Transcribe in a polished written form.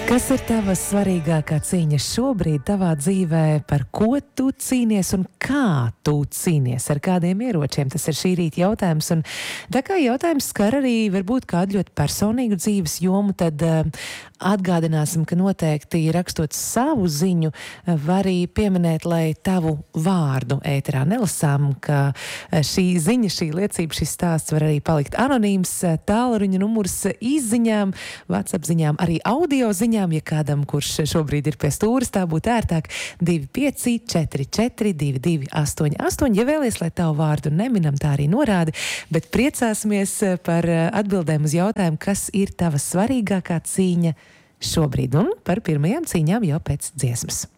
Kas ir tava svarīgākā cīņa šobrīd tavā dzīvē? Par ko tu cīnies un kā tu cīnies? Ar kādiem ieročiem? Tas ir šī rīta jautājums. Un tā kā jautājums skar arī varbūt kādu ļoti personīgu dzīves jomu, tad atgādināsim, ka noteikti rakstot savu ziņu var arī pieminēt, lai tavu vārdu ēterā nelasām, ka šī ziņa, šī liecība, šis stāsts var arī palikt anonīms. Tālruņa numurs izziņām, WhatsApp ziņām, arī audio ziņām. Ja kādam, kurš šobrīd ir pie stūras, tā būtu ērtāk 2544 2288. Ja vēlies, lai tavu vārdu neminam, tā arī norādi, bet priecāsimies par atbildēm uz jautājumu, kas ir tava svarīgākā cīņa šobrīd, un par pirmajām cīņām jau pēc dziesmas.